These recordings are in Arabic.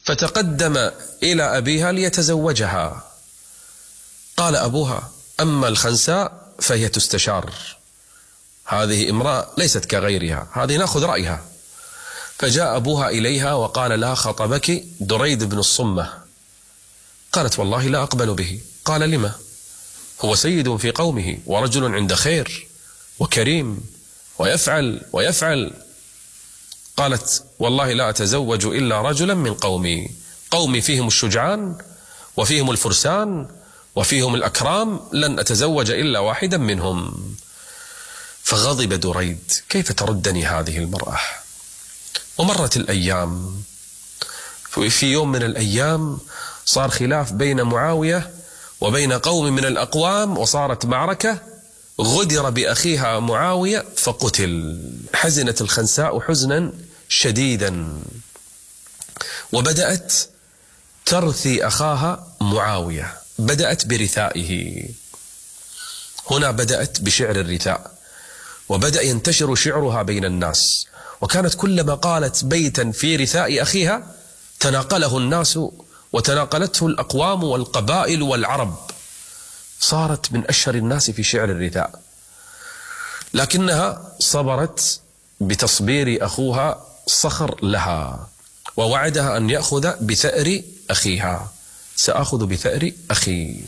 فتقدم إلى أبيها ليتزوجها. قال أبوها: أما الخنساء فهي تستشار، هذه امرأة ليست كغيرها، هذه نأخذ رأيها. فجاء أبوها إليها وقال لها: خطبك دريد بن الصمة. قالت: والله لا أقبل به. قال: لما؟ هو سيد في قومه ورجل عند خير وكريم ويفعل. قالت: والله لا أتزوج إلا رجلا من قومي فيهم الشجعان وفيهم الفرسان وفيهم الأكرام، لن أتزوج إلا واحدا منهم. فغضب دريد: كيف تردني هذه المرأة؟ ومرت الأيام. في يوم من الأيام صار خلاف بين معاوية وبين قوم من الأقوام، وصارت معركة، غدر بأخيها معاوية فقتل. حزنت الخنساء حزنا شديدا، وبدأت ترثي أخاها معاوية، بدأت برثائه. هنا بدأت بشعر الرثاء، وبدأ ينتشر شعرها بين الناس، وكانت كلما قالت بيتا في رثاء أخيها تناقله الناس وتناقلته الأقوام والقبائل والعرب، صارت من أشهر الناس في شعر الرثاء. لكنها صبرت بتصبير أخوها صخر لها، ووعدها أن يأخذ بثأر أخيها: سأخذ بثأر أخي.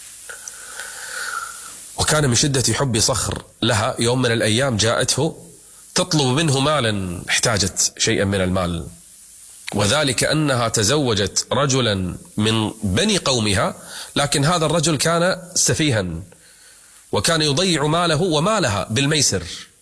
وكان من شدة حب صخر لها، يوم من الأيام جاءته تطلب منه مالا، احتاجت شيئا من المال، وذلك أنها تزوجت رجلا من بني قومها، لكن هذا الرجل كان سفيها وكان يضيع ماله ومالها بالميسر،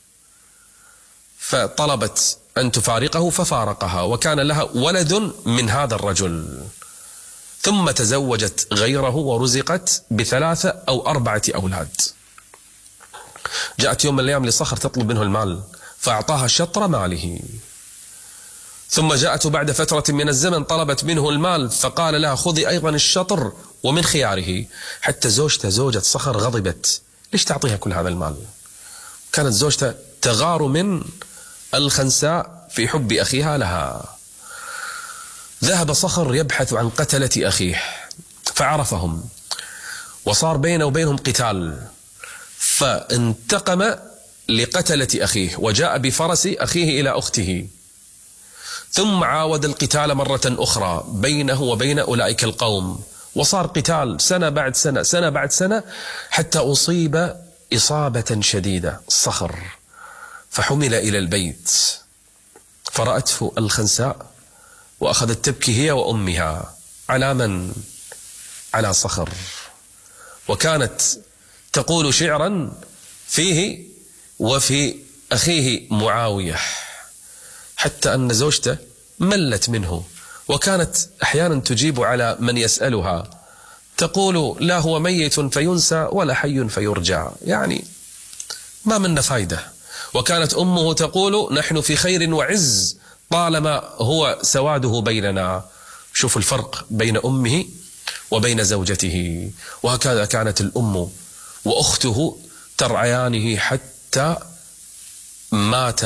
فطلبت أن تفارقه ففارقها، وكان لها ولد من هذا الرجل، ثم تزوجت غيره ورزقت ب3 أو 4 أولاد. جاءت يوم من الأيام لصخر تطلب منه المال، فأعطاها شطر ماله. ثم جاءت بعد فترة من الزمن طلبت منه المال، فقال لها: خذي أيضا الشطر ومن خياره. حتى زوجة صخر غضبت: ليش تعطيها كل هذا المال؟ كانت زوجته تغار من الخنساء في حب أخيها لها. ذهب صخر يبحث عن قتلة أخيه فعرفهم، وصار بينه وبينهم قتال، فانتقم لقتلة أخيه وجاء بفرس أخيه إلى أخته، ثم عاود القتال مرة أخرى بينه وبين أولئك القوم، وصار قتال سنة بعد سنة، سنة بعد سنة، حتى أصيب إصابة شديدة صخر، فحمل إلى البيت، فرأته الخنساء وأخذت تبكي هي وأمها. على من؟ على صخر. وكانت تقول شعرا فيه وفي أخيه معاوية، حتى أن زوجته ملت منه، وكانت أحيانا تجيب على من يسألها تقول: لا هو ميت فينسى ولا حي فيرجع، يعني ما منا فايدة. وكانت أمه تقول: نحن في خير وعز طالما هو سواده بيننا. شوف الفرق بين أمه وبين زوجته. وهكذا كانت الأم وأخته ترعيانه حتى مات.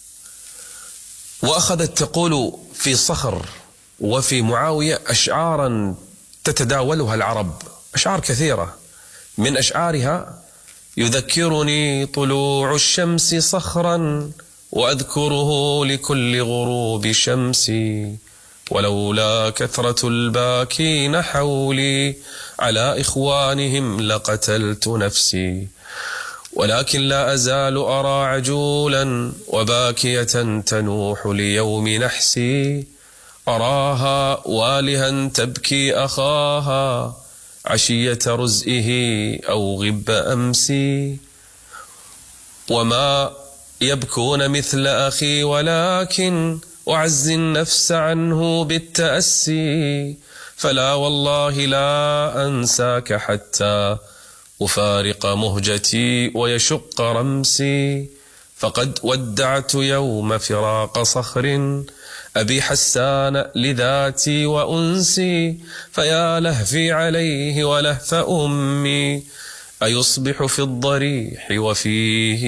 وأخذت تقول في صخر وفي معاوية أشعارا تتداولها العرب، أشعار كثيرة. من أشعارها: يذكرني طلوع الشمس صخرا وأذكره لكل غروب شمسي، ولولا كثرة الباكين حولي على إخوانهم لقتلت نفسي، ولكن لا أزال أرى عجولا وباكية تنوح ليوم نحسي، أراها والها تبكي أخاها عشية رزئه أو غب أمسي، وما يبكون مثل أخي ولكن أعزي النفس عنه بالتأسي، فلا والله لا أنساك حتى أفارق مهجتي ويشق رمسي، فقد ودعت يوم فراق صخر أبي حسان لذاتي وأنسي، فيا لهفي عليه ولهف أمي أيصبح في الضريح وفيه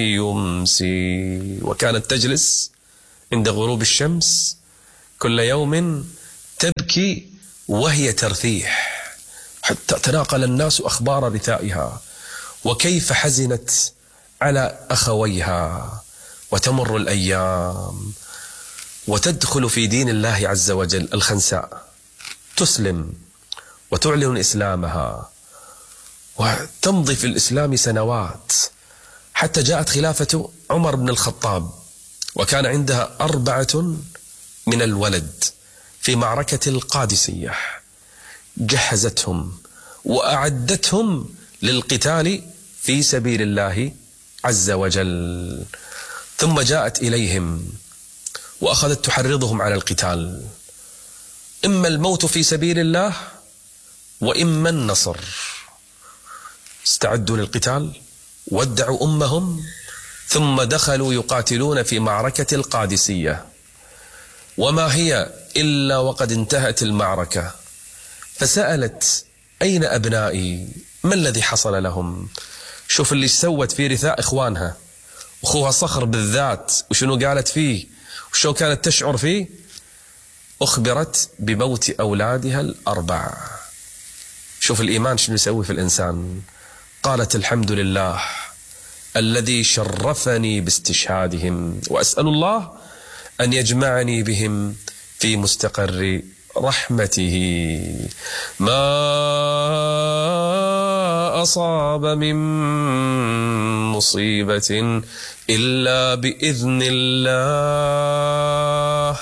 يمسي. وكانت تجلس عند غروب الشمس كل يوم تبكي وهي ترثيح، حتى تناقل الناس أخبار رثائها وكيف حزنت على أخويها. وتمر الأيام وتدخل في دين الله عز وجل الخنساء، تسلم وتعلن إسلامها وتمضي في الإسلام سنوات، حتى جاءت خلافة عمر بن الخطاب وكان عندها 4 من الولد في معركة القادسية، جهزتهم وأعدتهم للقتال في سبيل الله عز وجل، ثم جاءت إليهم وأخذت تحرضهم على القتال، إما الموت في سبيل الله وإما النصر. استعدوا للقتال، ودعوا أمهم، ثم دخلوا يقاتلون في معركة القادسية، وما هي إلا وقد انتهت المعركة، فسألت: أين أبنائي؟ ما الذي حصل لهم؟ شوف اللي سوت في رثاء إخوانها، أخوها صخر بالذات وشنو قالت فيه وشو كانت تشعر فيه. أخبرت بموت أولادها ال4. شوف الإيمان شنو يسوي في الإنسان. قالت: الحمد لله الذي شرفني باستشهادهم، وأسأل الله أن يجمعني بهم في مستقر رحمته. ما أصاب من مصيبة إلا بإذن الله،